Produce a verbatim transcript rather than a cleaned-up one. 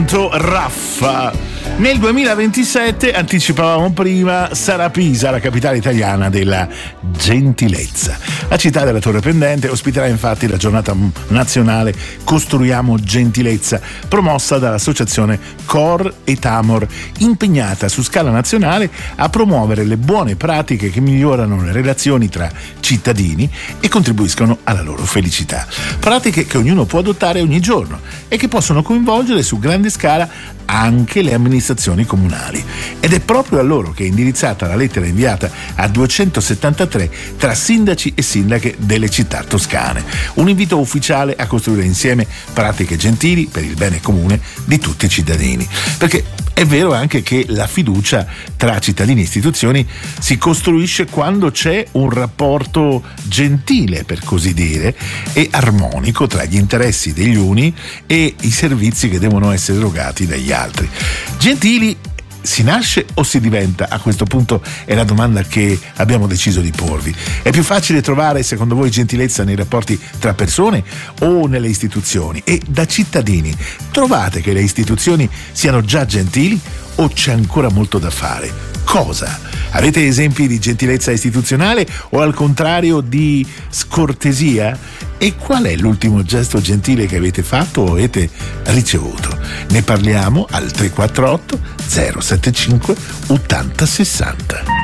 Tanto raffa. Nel duemilaventisette, anticipavamo prima, sarà Pisa la capitale italiana della gentilezza. La città della Torre Pendente ospiterà infatti la giornata nazionale Costruiamo Gentilezza, promossa dall'associazione Cor e Tamor, impegnata su scala nazionale a promuovere le buone pratiche che migliorano le relazioni tra cittadini e contribuiscono alla loro felicità. Pratiche che ognuno può adottare ogni giorno e che possono coinvolgere su grande scala anche le amministrazioni comunali. Ed è proprio a loro che è indirizzata la lettera inviata a duecentosettantatré tra sindaci e sindache delle città toscane. Un invito ufficiale a costruire insieme pratiche gentili per il bene comune di tutti i cittadini. Perché è vero anche che la fiducia tra cittadini e istituzioni si costruisce quando c'è un rapporto gentile, per così dire, e armonico tra gli interessi degli uni e i servizi che devono essere erogati dagli altri. Gentili si nasce o si diventa? A questo punto è la domanda che abbiamo deciso di porvi. È più facile trovare, secondo voi, gentilezza nei rapporti tra persone o nelle istituzioni? E da cittadini, trovate che le istituzioni siano già gentili o c'è ancora molto da fare? Cosa? Avete esempi di gentilezza istituzionale o al contrario di scortesia? E qual è l'ultimo gesto gentile che avete fatto o avete ricevuto? Ne parliamo al tre quattro otto zero sette cinque ottanta sessanta.